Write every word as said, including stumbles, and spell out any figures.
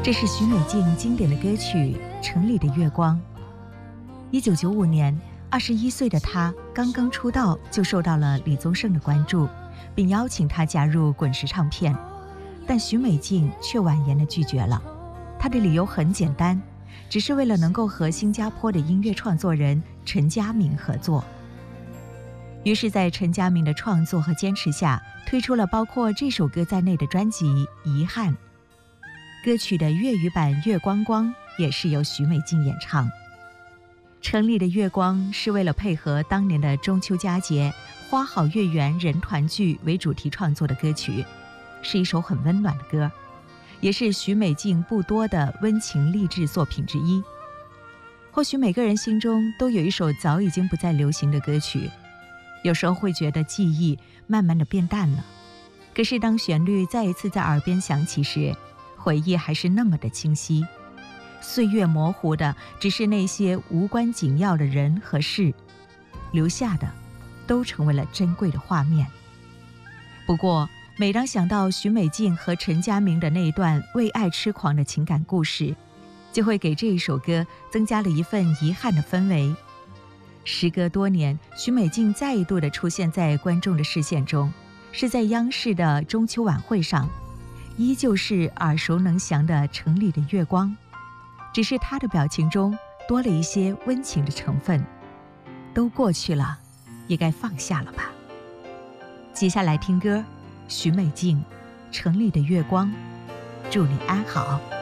这是许美静经典的歌曲《城里的月光》。一九九五年，二十一岁的她刚刚出道，就受到了李宗盛的关注，并邀请她加入滚石唱片。但许美静却婉言地拒绝了，她的理由很简单，只是为了能够和新加坡的音乐创作人陈嘉明合作。于是在陈嘉明的创作和坚持下，推出了包括这首歌在内的专辑《遗憾》。歌曲的粤语版《月光光》也是由许美静演唱。城里的月光是为了配合当年的中秋佳节花好月圆人团聚为主题创作的歌曲，是一首很温暖的歌，也是许美静不多的温情励志作品之一。或许每个人心中都有一首早已经不再流行的歌曲，有时候会觉得记忆慢慢的变淡了，可是当旋律再一次在耳边响起时，回忆还是那么的清晰。岁月模糊的只是那些无关紧要的人和事，留下的都成为了珍贵的画面。不过每当想到许美静和陈嘉明的那一段为爱痴狂的情感故事，就会给这一首歌增加了一份遗憾的氛围。时隔多年，许美静再一度地出现在观众的视线中，是在央视的中秋晚会上，依旧是耳熟能详的城里的月光，只是她的表情中多了一些温情的成分。都过去了，也该放下了吧。接下来听歌，许美静《城里的月光》，祝你安好。